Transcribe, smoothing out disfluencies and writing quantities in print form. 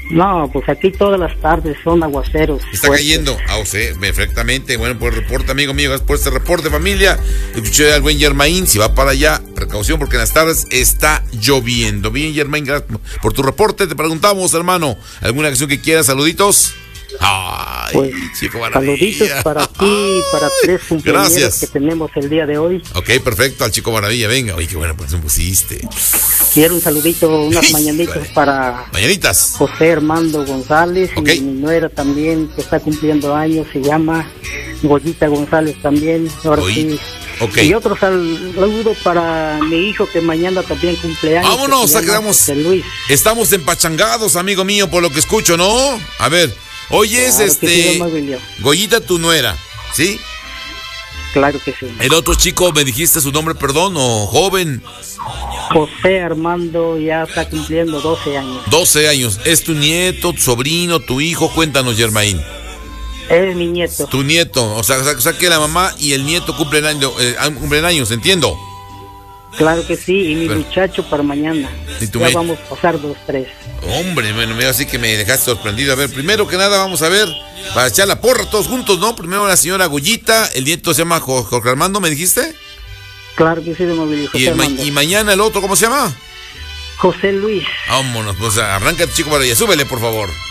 No, pues aquí todas las tardes son aguaceros. Está fuertes. cayendo. Sí, perfectamente. Bueno, pues reporte, amigo mío. Gracias por este reporte, familia. Escuché al buen Germain. Si va para allá, precaución, porque en las tardes está lloviendo. Bien, Germain, gracias por tu reporte. Te preguntamos, hermano, ¿alguna acción que quieras? Saluditos. Ay, pues, chico maravilla. Saluditos para ti, para 3 cumpleaños que tenemos el día de hoy. Ok, perfecto, al chico maravilla, venga. Oye, qué buena posición pusiste. Quiero un saludito, unas mañanitas para mañanitas. José Armando González, okay. Y mi nuera también, que está cumpliendo años, se llama Goyita González también. Ahora sí. Okay. Y otro saludo para mi hijo que mañana también cumpleaños. Vámonos, quedamos. Luis. Estamos empachangados, amigo mío, por lo que escucho, ¿no? A ver. Oye, claro, Goyita, tu nuera, ¿sí? Claro que sí. El otro chico, ¿me dijiste su nombre, perdón, o joven? José Armando ya está cumpliendo 12 años. 12 años. ¿Es tu nieto, tu sobrino, tu hijo? Cuéntanos, Germain. Es mi nieto. Tu nieto, o sea que la mamá y el nieto cumplen años, entiendo. Claro que sí, y mi muchacho para mañana. Ya vamos a pasar 2, 3. Hombre, bueno, mira, así que me dejaste sorprendido. A ver, primero que nada vamos a ver, para echar la porra todos juntos, ¿no? Primero la señora Goyita, el nieto se llama Jorge Armando, ¿me dijiste? Claro que sí, de movilidad. Y mañana el otro, ¿cómo se llama? José Luis. Vámonos, pues arranca, chico, para allá, súbele, por favor.